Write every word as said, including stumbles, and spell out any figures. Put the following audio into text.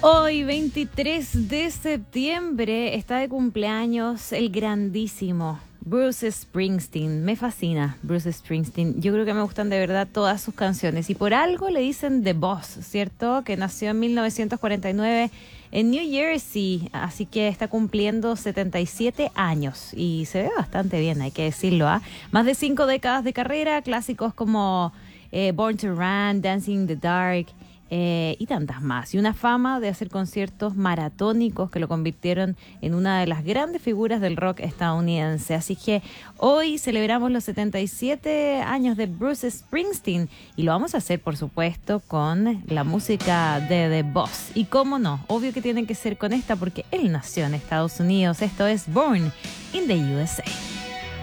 Hoy, veintitrés de septiembre, está de cumpleaños el grandísimo Bruce Springsteen. Me fascina Bruce Springsteen. Yo creo que me gustan de verdad todas sus canciones. Y por algo le dicen The Boss, ¿cierto? Que nació en mil novecientos cuarenta y nueve en New Jersey. Así que está cumpliendo setenta y siete años. Y se ve bastante bien, hay que decirlo, ¿ah? ¿eh? Más de cinco décadas de carrera, clásicos como eh, Born to Run, Dancing in the Dark... Eh, y tantas más, y una fama de hacer conciertos maratónicos que lo convirtieron en una de las grandes figuras del rock estadounidense. Así que hoy celebramos los setenta y siete años de Bruce Springsteen y lo vamos a hacer, por supuesto, con la música de The Boss. Y cómo no, obvio que tiene que ser con esta porque él nació en Estados Unidos. Esto es Born in the U S A.